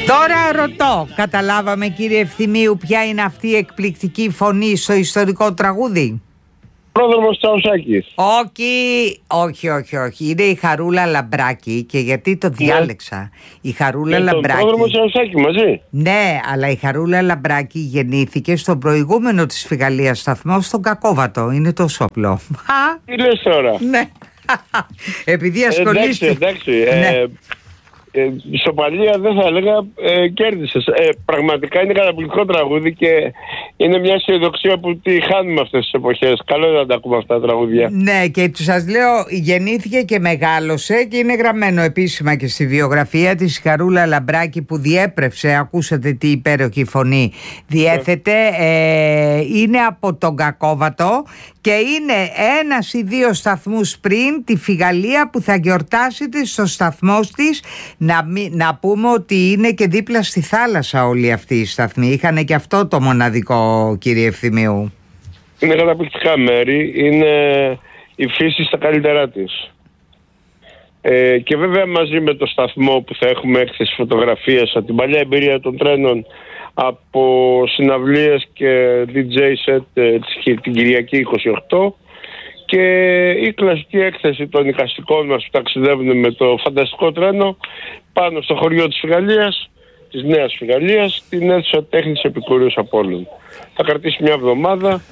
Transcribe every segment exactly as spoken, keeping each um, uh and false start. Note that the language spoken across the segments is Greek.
Τώρα ρωτώ, καταλάβαμε κύριε Ευθυμίου ποια είναι αυτή η εκπληκτική φωνή στο ιστορικό τραγούδι? Πρόδρομος Τσαουσάκης. Όχι, όχι, όχι, όχι. Είναι η Χαρούλα Λαμπράκη. Και γιατί το διάλεξα? Ναι. Η Χαρούλα Με Λαμπράκη. τον Πρόδρομο Τσαουσάκη μαζί. Ναι, αλλά η Χαρούλα Λαμπράκη γεννήθηκε στον προηγούμενο της Φιγαλίας σταθμό, στον Κακόβατο. Είναι τόσο απλό. Τι λες τώρα? Ναι. Επειδή ασχολείστε. Ε, εντάξει, εντάξει. Ναι. Ε, Ε, Ισοπαλία δεν θα έλεγα, ε, κέρδισες. Ε, πραγματικά είναι καταπληκτικό τραγούδι και είναι μια αισιοδοξία που τη χάνουμε αυτές τις εποχές. Καλό είναι να τα ακούμε αυτά τα τραγούδια. Ναι, και σας λέω, γεννήθηκε και μεγάλωσε και είναι γραμμένο επίσημα και στη βιογραφία της Χαρούλα Λαμπράκη που διέπρευσε. Ακούσατε τι υπέροχη φωνή διέθετε. Ε, είναι από τον Κακόβατο και είναι ένας ή δύο σταθμούς πριν τη Φιγαλία που θα γιορτάσετε στο σταθμό της. Να, μη, να πούμε ότι είναι και δίπλα στη θάλασσα όλοι αυτοί οι σταθμοί. Είχανε και αυτό το μοναδικό, κύριε Ευθυμίου. Είναι καταπληκτικά μέρη. Είναι η φύση στα καλύτερά της. Ε, και βέβαια μαζί με το σταθμό που θα έχουμε έκθεση φωτογραφίας από την παλιά εμπειρία των τρένων, από συναυλίες και ντι τζέι set την Κυριακή είκοσι οκτώ, και η κλασική έκθεση των εικαστικών μας που ταξιδεύουν με το φανταστικό τρένο πάνω στο χωριό της Φιγαλίας, της Νέας Φιγαλίας, την αίθουσα τέχνης Επικουρίου Απόλλων. Θα κρατήσει μια εβδομάδα,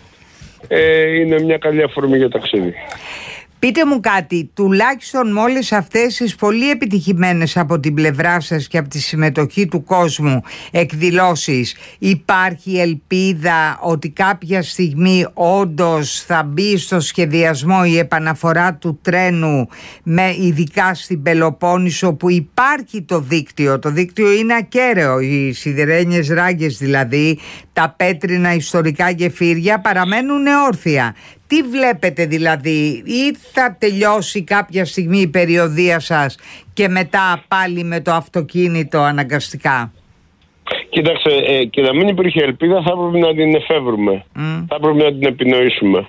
ε, είναι μια καλή αφορμή για ταξίδι. Πείτε μου κάτι, τουλάχιστον με όλες αυτές τις πολύ επιτυχημένες από την πλευρά σας και από τη συμμετοχή του κόσμου εκδηλώσεις, υπάρχει ελπίδα ότι κάποια στιγμή όντως θα μπει στο σχεδιασμό η επαναφορά του τρένου, με ειδικά στην Πελοπόννησο που υπάρχει το δίκτυο? Το δίκτυο είναι ακέραιο, οι σιδερένιες ράγκες δηλαδή, τα πέτρινα ιστορικά γεφύρια παραμένουν όρθια. Τι βλέπετε δηλαδή, ή θα τελειώσει κάποια στιγμή η περιοδεία σας και μετά πάλι με το αυτοκίνητο αναγκαστικά? Κοίταξε, ε, και να μην υπήρχε ελπίδα θα έπρεπε να την εφεύρουμε, mm. θα έπρεπε να την επινοήσουμε.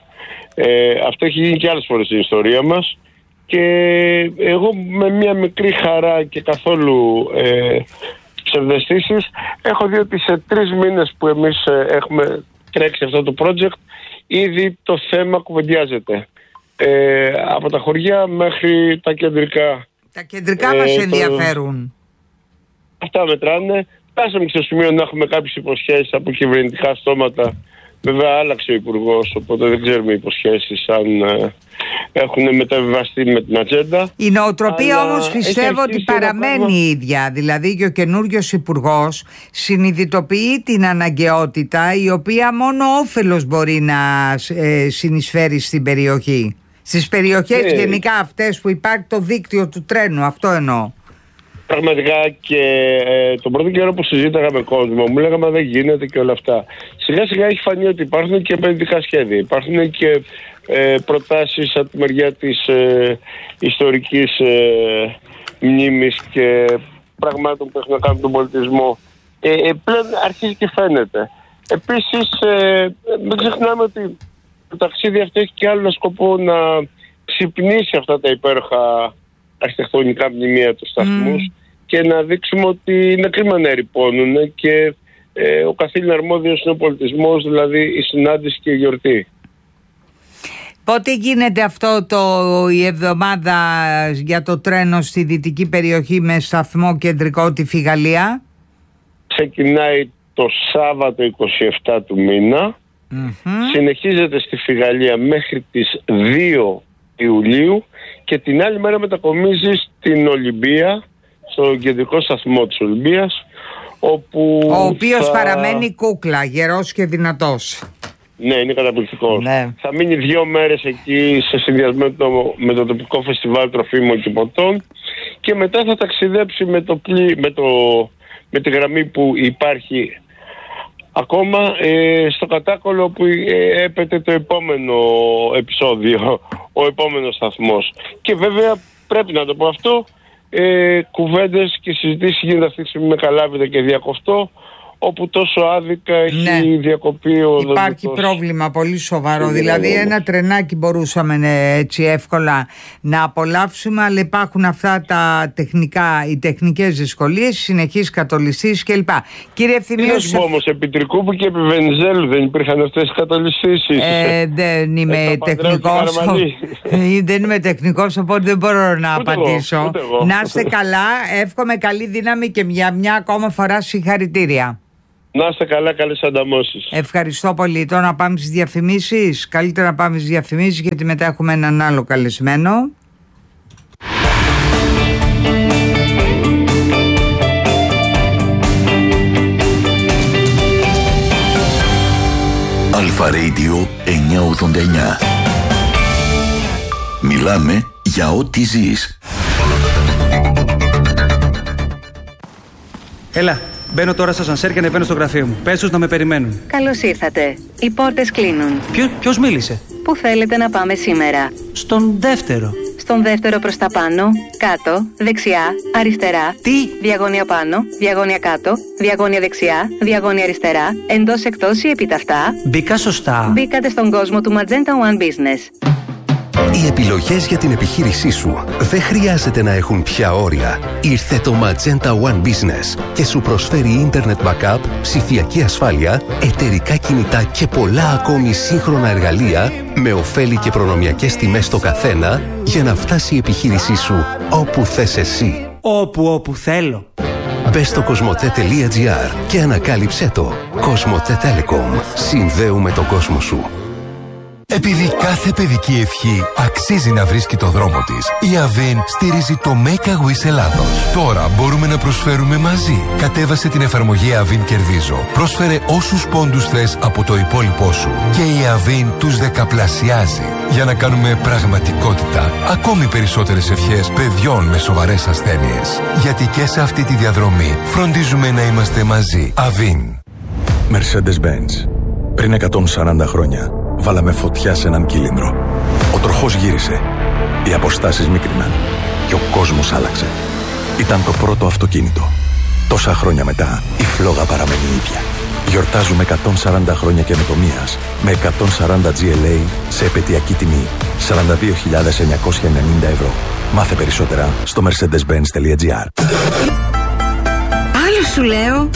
Ε, αυτό έχει γίνει και άλλες φορές στην ιστορία μας και εγώ με μια μικρή χαρά και καθόλου ε, ψευδαισθήσεις έχω δει ότι σε τρεις μήνες που εμείς ε, έχουμε τρέξει αυτό το project ήδη το θέμα κουβεντιάζεται. Ε, από τα χωριά μέχρι τα κεντρικά. Τα κεντρικά ε, μας ενδιαφέρουν. Το... Αυτά μετράνε. Φτάσαμε και στο σημείο να έχουμε κάποιες υποσχέσεις από κυβερνητικά στόματα. Βέβαια άλλαξε ο Υπουργός, οπότε δεν ξέρουμε υποσχέσεις αν ε, έχουν μεταβιβαστεί με την ατζέντα. Η νοοτροπία όμως πιστεύω ότι παραμένει η ίδια. Δηλαδή και ο καινούριος Υπουργός συνειδητοποιεί την αναγκαιότητα η οποία μόνο όφελος μπορεί να ε, συνεισφέρει στην περιοχή. Στις περιοχές yeah. γενικά αυτές που υπάρχει το δίκτυο του τρένου, αυτό εννοώ. Πραγματικά και ε, τον πρώτο καιρό που συζήταγα με κόσμο μου λέγαμε δεν γίνεται και όλα αυτά. Σιγά σιγά έχει φανεί ότι υπάρχουν και επενδυτικά σχέδια. Υπάρχουν και ε, προτάσεις από τη μεριά της ε, ιστορικής ε, μνήμης και πραγμάτων που έχουν να κάνουν τον πολιτισμό. Ε, ε, πλέον αρχίζει και φαίνεται. Επίσης ε, μην ξεχνάμε ότι το ταξίδι αυτό έχει και άλλο σκοπό να ξυπνήσει αυτά τα υπέροχα αρχιτεκτονικά μνημεία του σταθμούς mm. και να δείξουμε ότι είναι κρίμα να ερειπώνουν και ε, ο καθήλυνα αρμόδιος είναι ο πολιτισμός, δηλαδή η συνάντηση και η γιορτή. Πότε γίνεται αυτό το, η εβδομάδα για το τρένο στη δυτική περιοχή με σταθμό κεντρικό τη Φιγαλία? Ξεκινάει το Σάββατο είκοσι επτά του μήνα, mm-hmm. συνεχίζεται στη Φιγαλία μέχρι τις δύο Ιουλίου και την άλλη μέρα μετακομίζει στην Ολυμπία, στο κεντρικό σταθμό της Ολυμπίας, όπου ο οποίος θα... παραμένει κούκλα, γερός και δυνατός. Ναι, είναι καταπληκτικός. Ναι. Θα μείνει δύο μέρες εκεί σε συνδυασμό με το, με το τοπικό φεστιβάλ τροφίμων και ποτών και μετά θα ταξιδέψει με, το, με, το, με τη γραμμή που υπάρχει ακόμα ε, στο κατάκολο που ε, έπεται το επόμενο επεισόδιο, ο επόμενος σταθμός. Και βέβαια πρέπει να το πω αυτό, ε, κουβέντες και συζητήσεις γίνεται αυτή τη στιγμή με Καλάβητα και Διακοφτό, όπου τόσο άδικα έχει ναι. διακοπεί ο οδοντικός. Υπάρχει πρόβλημα πολύ σοβαρό. Δηλαδή ένα τρενάκι μπορούσαμε ναι, έτσι εύκολα να απολαύσουμε, αλλά υπάρχουν αυτά τα τεχνικά, οι τεχνικές δυσκολίες, συνεχείς κατολιστήσεις κλπ. Κύριε Ευθυμίου... Τι να όμως, επί Τρικούπου και επί Βενιζέλου δεν υπήρχαν αυτές οι κατολιστήσεις? Ε, δεν είμαι τεχνικός. Δεν είμαι τεχνικός, οπότε δεν μπορώ να ούτε απαντήσω. Εγώ, εγώ. Να είστε καλά, εύχομαι καλή δύναμη και για μια ακόμα φορά συγχαρητήρια. Να είστε καλά, καλές ανταμώσεις. Ευχαριστώ πολύ. Τώρα να πάμε στις διαφημίσεις. Καλύτερα να πάμε στις διαφημίσεις, γιατί μετά έχουμε έναν άλλο καλεσμένο. Αλφα Radio εννιακόσια ογδόντα εννιά. Μιλάμε για ό,τι ζεις. Έλα, μπαίνω τώρα στο ασανσέρ και ανεβαίνω στο γραφείο μου. Πες τους να με περιμένουν. Καλώς ήρθατε. Οι πόρτες κλείνουν. Ποιο, ποιος μίλησε? Πού θέλετε να πάμε σήμερα? Στον δεύτερο. Στον δεύτερο προς τα πάνω, κάτω, δεξιά, αριστερά. Τι? Διαγώνια πάνω, διαγώνια κάτω, διαγώνια δεξιά, διαγώνια αριστερά, εντός εκτός ή επιταυτά. Μπήκα σωστά? Μπήκατε στον κόσμο του Magenta One Business. Οι επιλογές για την επιχείρησή σου δεν χρειάζεται να έχουν πια όρια. Ήρθε το Magenta One Business και σου προσφέρει Internet Backup, ψηφιακή ασφάλεια, εταιρικά κινητά και πολλά ακόμη σύγχρονα εργαλεία με ωφέλη και προνομιακές τιμές στο καθένα για να φτάσει η επιχείρησή σου όπου θες εσύ. Όπου όπου θέλω. Μπες στο κοσμοτέ τελεία τζι άρ και ανακάλυψέ το. Κοσμοτέ Telecom. Συνδέουμε τον κόσμο σου. Επειδή κάθε παιδική ευχή αξίζει να βρίσκει το δρόμο της, η Avin στηρίζει το Make a Wish Ελλάδος. Τώρα μπορούμε να προσφέρουμε μαζί. Κατέβασε την εφαρμογή Avin Κερδίζω. Πρόσφερε όσους πόντους θες από το υπόλοιπό σου και η Avin τους δεκαπλασιάζει για να κάνουμε πραγματικότητα ακόμη περισσότερες ευχές παιδιών με σοβαρές ασθένειες. Γιατί και σε αυτή τη διαδρομή φροντίζουμε να είμαστε μαζί. Avin. Mercedes-Benz. Πριν εκατόν σαράντα χρόνια βάλαμε φωτιά σε έναν κύλινδρο. Ο τροχός γύρισε. Οι αποστάσεις μίκριναν. Και ο κόσμος άλλαξε. Ήταν το πρώτο αυτοκίνητο. Τόσα χρόνια μετά, η φλόγα παραμένει η ίδια. Γιορτάζουμε εκατόν σαράντα χρόνια καινοτομίας με εκατόν σαράντα τζι ελ έι σε επαιτειακή τιμή σαράντα δύο χιλιάδες εννιακόσια ενενήντα ευρώ. Μάθε περισσότερα στο mercedes benz τελεία τζι άρ. Άλλο σου λέω.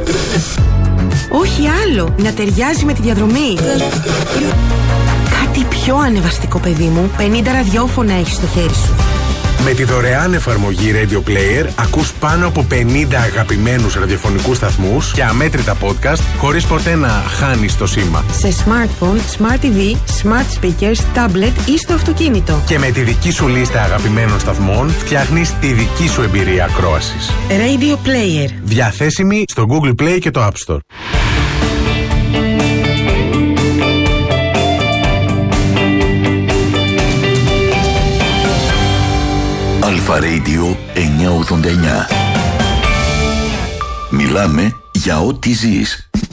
Όχι άλλο, να ταιριάζει με τη διαδρομή. Κάτι πιο ανεβαστικό, παιδί μου. πενήντα ραδιόφωνα έχεις στο χέρι σου. Με τη δωρεάν εφαρμογή Radio Player ακούς πάνω από πενήντα αγαπημένους ραδιοφωνικούς σταθμούς και αμέτρητα podcast χωρίς ποτέ να χάνεις το σήμα. Σε smartphone, smart τι βι, smart speakers, tablet ή στο αυτοκίνητο. Και με τη δική σου λίστα αγαπημένων σταθμών φτιάχνεις τη δική σου εμπειρία ακρόασης. Radio Player. Διαθέσιμη στο Google Play και το App Store. Αλφα Radio εννιακόσια ογδόντα εννιά. Μιλάμε για ό,τι ζεις.